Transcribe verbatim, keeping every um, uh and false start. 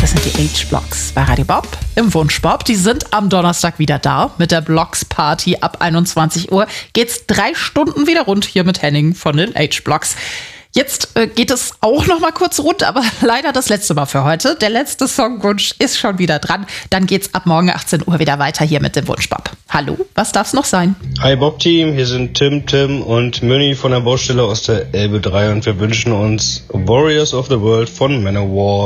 Das sind die H-Blocks bei Radio Bob im Wunschbob. Die sind am Donnerstag wieder da mit der Blocks Party. Ab einundzwanzig Uhr geht's drei Stunden wieder rund hier mit Henning von den H-Blocks. Jetzt äh, geht es auch noch mal kurz rund, aber leider das letzte Mal für heute. Der letzte Songwunsch ist schon wieder dran. Dann geht's ab morgen achtzehn Uhr wieder weiter hier mit dem Wunschbob. Hallo, was darf's noch sein? Hi Bob-Team, hier sind Tim, Tim und Münni von der Baustelle aus der Elbe drei und wir wünschen uns Warriors of the World von Manowar.